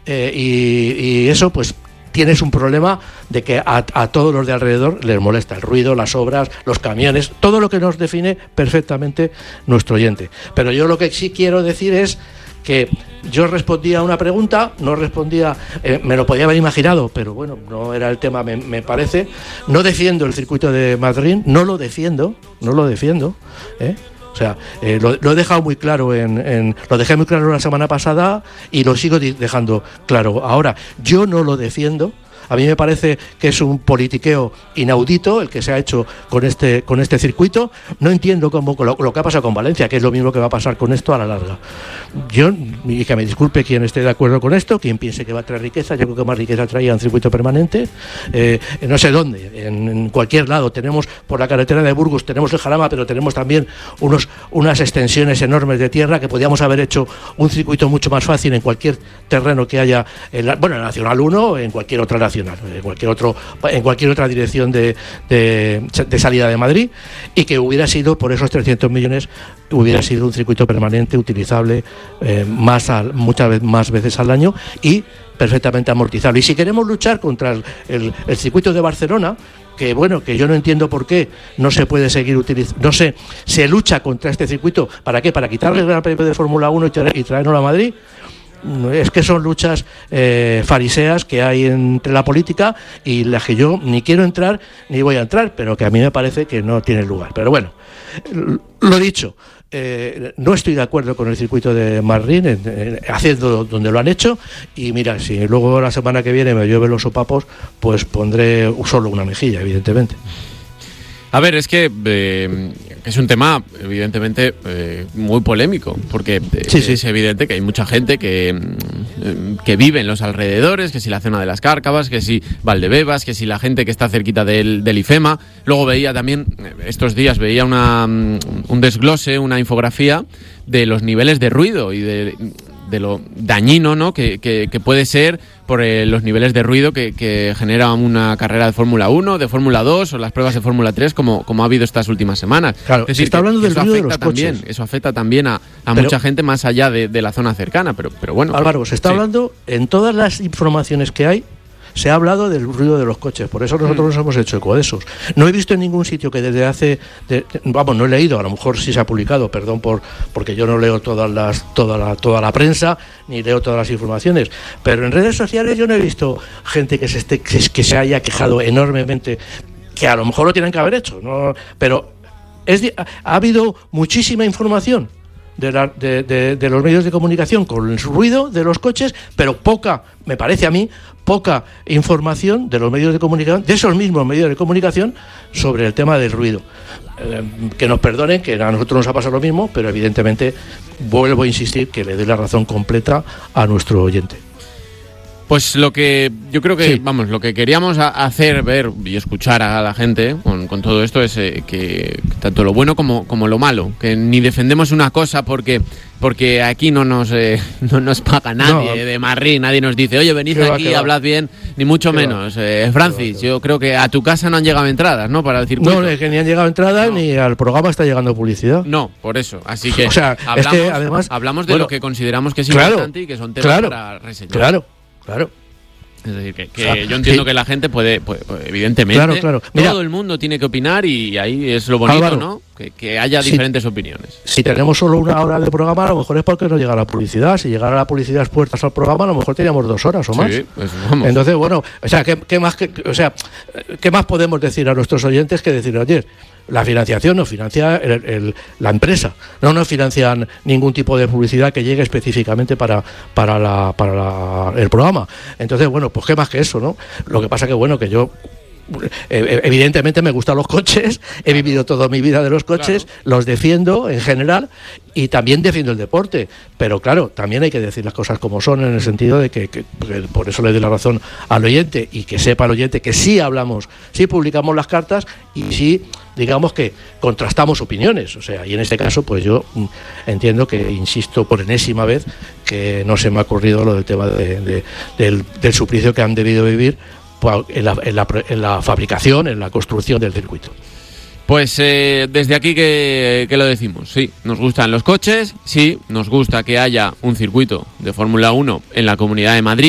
y eso pues tienes un problema de que a todos los de alrededor les molesta el ruido, las obras, los camiones, todo lo que nos define perfectamente nuestro oyente. Pero yo lo que sí quiero decir es que yo respondía a una pregunta, no respondía, me lo podía haber imaginado, pero bueno, no era el tema, me parece. No defiendo el circuito de Madrid, no lo defiendo, O sea, lo he dejado muy claro lo dejé muy claro la semana pasada y lo sigo dejando claro ahora. Yo no lo defiendo. A mí me parece que es un politiqueo inaudito el que se ha hecho con este circuito. No entiendo cómo lo que ha pasado con Valencia, que es lo mismo que va a pasar con esto a la larga. Y que me disculpe quien esté de acuerdo con esto, quien piense que va a traer riqueza. Yo creo que más riqueza traía un circuito permanente. No sé dónde, en cualquier lado. Tenemos por la carretera de Burgos, tenemos el Jarama, pero tenemos también unas extensiones enormes de tierra que podíamos haber hecho un circuito mucho más fácil en cualquier terreno que haya, en la Nacional 1 o en cualquier otra nacional. En cualquier otra dirección de salida de Madrid, y que hubiera sido, por esos 300 millones, hubiera sido un circuito permanente, utilizable muchas más veces al año y perfectamente amortizable. Y si queremos luchar contra el circuito de Barcelona, que yo no entiendo por qué no se puede seguir utilizando, se lucha contra este circuito, ¿para qué? Para quitarle el Gran Premio de Fórmula 1 y traernos a Madrid. Es que son luchas fariseas que hay entre la política y las que yo ni quiero entrar ni voy a entrar, pero que a mí me parece que no tienen lugar. Pero bueno, lo dicho, no estoy de acuerdo con el circuito de Madrid haciendo donde lo han hecho, y mira, si luego la semana que viene me llueven los sopapos, pues pondré solo una mejilla, evidentemente. A ver, es que es un tema evidentemente muy polémico, porque es evidente que hay mucha gente que vive en los alrededores, que si la zona de las Cárcavas, que si Valdebebas, que si la gente que está cerquita del IFEMA. Luego veía también, estos días veía un desglose, una infografía de los niveles de ruido y de lo dañino, ¿no?, que puede ser por los niveles de ruido que genera una carrera de Fórmula 1, de Fórmula 2 o las pruebas de Fórmula 3 como ha habido estas últimas semanas. Claro, es decir, está hablando del ruido de los coches. Eso afecta también a mucha gente más allá de la zona cercana, pero bueno. Álvaro, se está hablando, en todas las informaciones que hay, se ha hablado del ruido de los coches, por eso nosotros nos hemos hecho eco de esos. No he visto en ningún sitio que desde no he leído, a lo mejor sí se ha publicado, perdón porque yo no leo toda la prensa, ni leo todas las informaciones, pero en redes sociales yo no he visto gente que se haya quejado enormemente, que a lo mejor lo tienen que haber hecho, ¿no? Pero ha habido muchísima información de los medios de comunicación con el ruido de los coches, pero me parece a mí, poca información de los medios de comunicación, de esos mismos medios de comunicación, sobre el tema del ruido. Que nos perdonen, que a nosotros nos ha pasado lo mismo, pero evidentemente vuelvo a insistir que le doy la razón completa a nuestro oyente. Pues lo que yo creo que, lo que queríamos hacer, ver y escuchar a la gente con todo esto es que tanto lo bueno como lo malo, que ni defendemos una cosa porque aquí no nos paga nadie de Madrid, nadie nos dice, oye, venid aquí, hablad bien, ni mucho menos. Francis, yo creo que a tu casa no han llegado entradas, ¿no?, para el circuito. No, es que ni han llegado entradas, ni al programa está llegando publicidad. No, por eso, así que, hablamos de lo que consideramos que es importante y que son temas para reseñar. Claro. Es decir, que yo entiendo que la gente puede evidentemente, Mira, todo el mundo tiene que opinar y ahí es lo bonito, Álvaro, ¿no? Que haya diferentes opiniones. Si tenemos solo una hora de programa, a lo mejor es porque no llega la publicidad. Si llegara la publicidad expuestas al programa, a lo mejor teníamos 2 horas o más. Pues vamos. Entonces, bueno, ¿qué más podemos decir a nuestros oyentes que decir, oye, la financiación no financia la empresa, no financian ningún tipo de publicidad que llegue específicamente para el programa. Entonces, bueno, pues qué más que eso, ¿no? Lo que pasa que yo evidentemente me gustan los coches, he vivido toda mi vida de los coches, los defiendo en general y también defiendo el deporte, pero claro, también hay que decir las cosas como son, en el sentido de que por eso le doy la razón al oyente, y que sepa el oyente que sí publicamos las cartas y sí, digamos que contrastamos opiniones, o sea, y en este caso pues yo entiendo que, insisto por enésima vez, que no se me ha ocurrido lo del tema del suplicio que han debido vivir en la fabricación, en la construcción del circuito. Pues desde aquí que lo decimos, sí, nos gustan los coches, sí, nos gusta que haya un circuito de Fórmula 1 en la Comunidad de Madrid.